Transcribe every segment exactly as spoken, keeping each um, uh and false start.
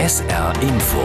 S R Info.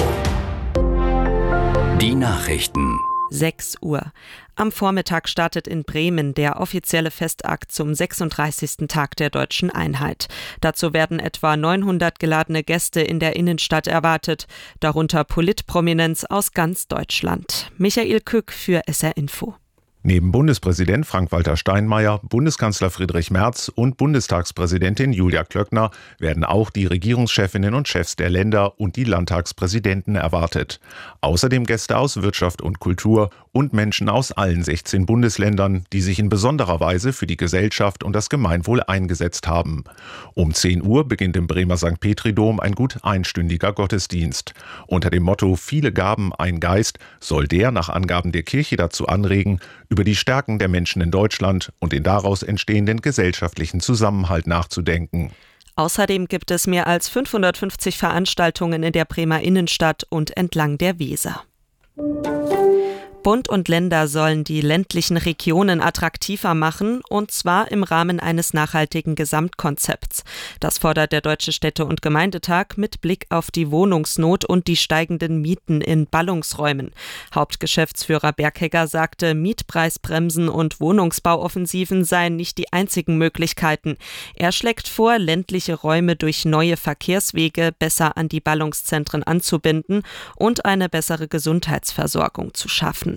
Die Nachrichten. sechs Uhr. Am Vormittag startet in Bremen der offizielle Festakt zum sechsunddreißigsten Tag der Deutschen Einheit. Dazu werden etwa neunhundert geladene Gäste in der Innenstadt erwartet, darunter Politprominenz aus ganz Deutschland. Michael Kück für S R Info. Neben Bundespräsident Frank-Walter Steinmeier, Bundeskanzler Friedrich Merz und Bundestagspräsidentin Julia Klöckner werden auch die Regierungschefinnen und Chefs der Länder und die Landtagspräsidenten erwartet. Außerdem Gäste aus Wirtschaft und Kultur und Menschen aus allen sechzehn Bundesländern, die sich in besonderer Weise für die Gesellschaft und das Gemeinwohl eingesetzt haben. Um zehn Uhr beginnt im Bremer Sankt Petri-Dom ein gut einstündiger Gottesdienst. Unter dem Motto »Viele Gaben, ein Geist« soll der nach Angaben der Kirche dazu anregen, über die Stärken der Menschen in Deutschland und den daraus entstehenden gesellschaftlichen Zusammenhalt nachzudenken. Außerdem gibt es mehr als fünfhundertfünfzig Veranstaltungen in der Bremer Innenstadt und entlang der Weser. Bund und Länder sollen die ländlichen Regionen attraktiver machen, und zwar im Rahmen eines nachhaltigen Gesamtkonzepts. Das fordert der Deutsche Städte- und Gemeindetag mit Blick auf die Wohnungsnot und die steigenden Mieten in Ballungsräumen. Hauptgeschäftsführer Berghegger sagte, Mietpreisbremsen und Wohnungsbauoffensiven seien nicht die einzigen Möglichkeiten. Er schlägt vor, ländliche Räume durch neue Verkehrswege besser an die Ballungszentren anzubinden und eine bessere Gesundheitsversorgung zu schaffen.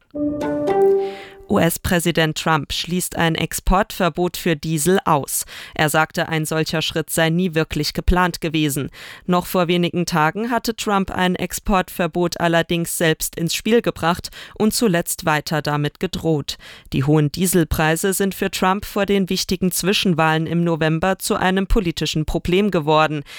U S-Präsident Trump schließt ein Exportverbot für Diesel aus. Er sagte, ein solcher Schritt sei nie wirklich geplant gewesen. Noch vor wenigen Tagen hatte Trump ein Exportverbot allerdings selbst ins Spiel gebracht und zuletzt weiter damit gedroht. Die hohen Dieselpreise sind für Trump vor den wichtigen Zwischenwahlen im November zu einem politischen Problem geworden.